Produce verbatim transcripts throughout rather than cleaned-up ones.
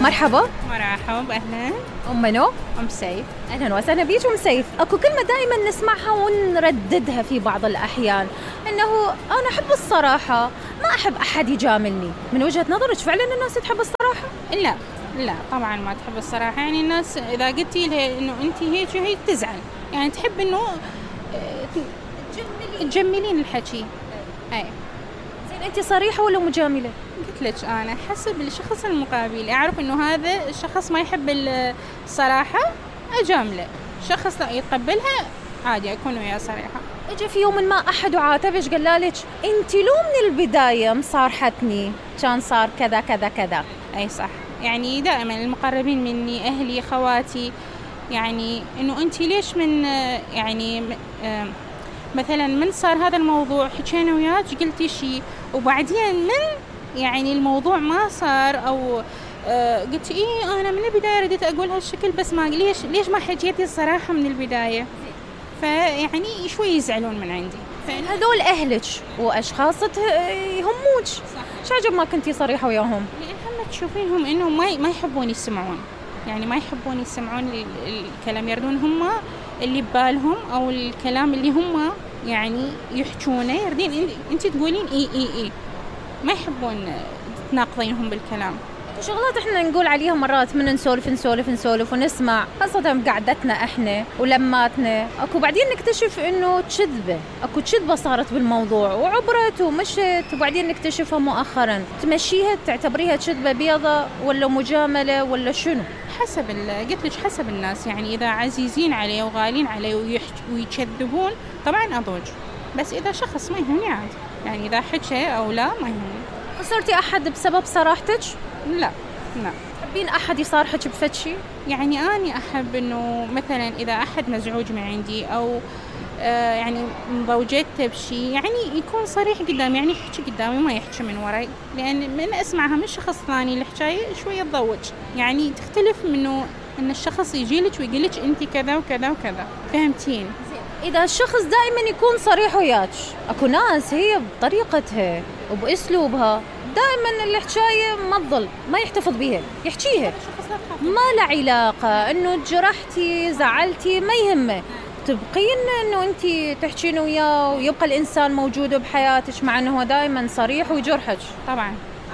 مرحبا. مرحبا، أهلا. أم منو؟ أم سيف. أهلا وسهلا بيك أم سيف. أكو كلمة دائما نسمعها ونرددها في بعض الأحيان، إنه أنا أحب الصراحة، ما أحب أحد يجاملني. من وجهة نظرك فعلا الناس تحب الصراحة؟ لا لا طبعا ما تحب الصراحة. يعني الناس إذا قلتي لها إنه أنت هيك وهيك تزعل، يعني تحب إنه تجملين الحكي. أي زين، أنت صريحة ولا مجاملة؟ قلت لك أنا حسب الشخص المقابل، أعرف إنه هذا الشخص ما يحب الصراحة أجامله، شخص لا يتقبلها عادي أكون وياه صريحة. اجى في يوم ما أحد وعاتبش قال لك أنت لو من البداية مصارحتني كان صار كذا كذا كذا؟ أي صح، يعني دائما المقربين مني أهلي خواتي، يعني إنه أنت ليش من يعني مثلا من صار هذا الموضوع حكينا وياك قلتي شيء وبعدين من يعني الموضوع ما صار أو آه قلت إيه أنا من البداية رديت أقول هالشكل بس ما ليش ليش ما حكيتي الصراحة من البداية، فيعني شوي يزعلون من عندي. هذول أهلك وأشخاص يهموك، شو عجب ما كنتي صريحة وياهم؟ لأن هم تشوفينهم إنه ما ما يحبون يسمعون، يعني ما يحبون يسمعون الكلام، يردون هم اللي ببالهم أو الكلام اللي هم يعني يحكونه يردين أنت تقولين إيه إيه إيه، ما يحبون تناقضينهم بالكلام. شغلات احنا نقول عليها مرات من نسولف نسولف نسولف ونسمع، خاصة بقعدتنا احنا ولماتنا، اكو بعدين نكتشف انه كذبة، اكو كذبة صارت بالموضوع وعبرت ومشت، وبعدين نكتشفها مؤخرا. تمشيها تعتبريها كذبة بيضة ولا مجاملة ولا شنو؟ حسب قلت لك حسب الناس، يعني اذا عزيزين عليه وغالين عليه ويكذبون طبعا اضوج، بس اذا شخص ما يهمني عادي، يعني اذا حكى او لا ما يهمني. خسرتي احد بسبب صراحتك؟ لا لا. تحبين أحد يصارحك بفتشي؟ يعني أنا أحب إنه مثلا إذا أحد مزعوج من عندي أو آه يعني مضوجته بشي، يعني يكون صريح قدامي، يعني يحكي قدامي ما يحكي من وراي، لأن من أسمعها من شخص ثاني الحكاية شوية تضوج، يعني تختلف منه إن الشخص يجيلك ويقولك أنت كذا وكذا وكذا، فهمتين؟ إذا الشخص دائما يكون صريح وياك، أكو ناس هي بطريقتها وبأسلوبها دائما الحكاية ما تظل، ما يحتفظ بيها، يحكيها، ما له علاقة إنه جرحتي زعلتي ما يهمه، تبقين إنه أنت تحكين وياه ويبقى الإنسان موجود بحياتك مع إنه هو دائما صريح ويجرحك. طبعا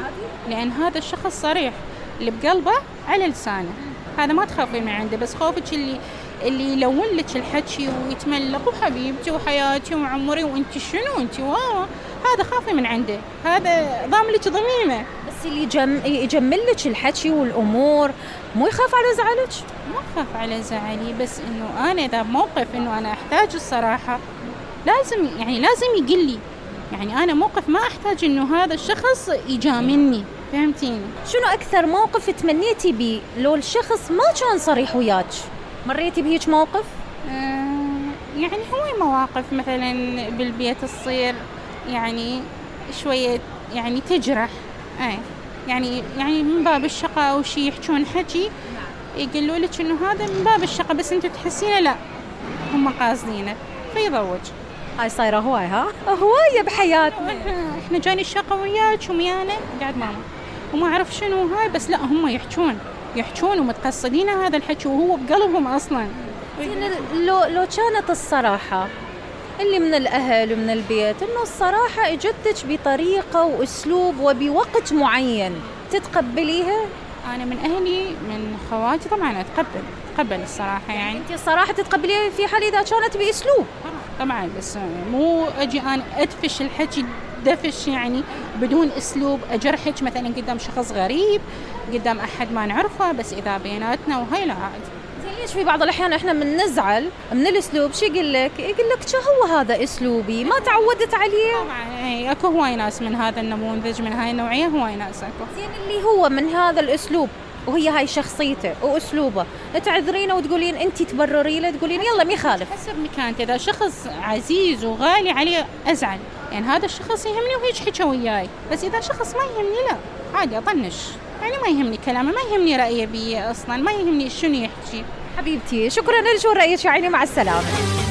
لأن هذا الشخص صريح، اللي بقلبه على لسانه، هذا ما تخافي من عنده، بس خوفك اللي اللي يلون لك الحكي ويتملق وحبيبتي وحياتي وعمري وانت شنو انت واو، هذا خافي من عنده، هذا ضام لك ضميمه. بس اللي يجم... يجمل لك الحكي والامور مو يخاف على زعلك؟ ما اخاف على زعلي، بس انه انا اذا بموقف انه انا احتاج الصراحه لازم يعني لازم يقول لي، يعني انا موقف ما احتاج انه هذا الشخص يجاملني، فهمتيني؟ شنو اكثر موقف تمنيتي بيه لو الشخص ما كان صريح وياك؟ مريتي بهيج موقف؟ آه يعني هو مواقف مثلا بالبيت تصير يعني شوية يعني تجرح، آه يعني يعني من باب الشقة أو شيء يحكون حكي يقولوا لك إنه هذا من باب الشقة بس أنتوا تحسينه لا هم قاصدينه فيضوج. هاي صايرة هواي، ها هواية بحياتنا. إحنا جاني الشقة وياك وميانا قاعد ماما وما أعرف شنو هاي، بس لا هم يحكون يحكون ومتقصدين هذا الحكي وهو بقلبهم أصلاً. لو لو كانت الصراحة اللي من الأهل ومن البيت إنه الصراحة اجتك بطريقة وأسلوب وبوقت معين، تتقبليها؟ أنا من أهلي من خواتي طبعاً أتقبل أتقبل الصراحة، يعني أنت الصراحة تتقبليها في حال إذا كانت بأسلوب؟ طبعاً، بس مو أجي أنا أدفش الحكي دفش يعني بدون أسلوب، أجرحك مثلاً قدام شخص غريب قدام أحد ما نعرفه، بس إذا بيناتنا وهي لا عادي. ليش في بعض الأحيان إحنا من نزعل من الأسلوب، شو يقول لك؟ يقول لك شو هو هذا أسلوبي ما تعودت عليه. طبعا أي أكو هواي ناس من هذا النموذج من هاي النوعية، هواي ناس أكو. زين اللي هو من هذا الأسلوب وهي هاي شخصيته وأسلوبه، تعذرينه وتقولين أنت تبرري له، تقولين يلا ما يخالف. حسب مكانته، إذا شخص عزيز وغالي عليه أزعل، يعني هذا الشخص يهمني وهيك حكى وياي، بس إذا شخص ما يهمني لا عادي أطنش، يعني ما يهمني كلامه، ما يهمني رأيه بي أصلا، ما يهمني شنو يحكي. حبيبتي شكرا لك ورأيك يا عيني، مع السلامة.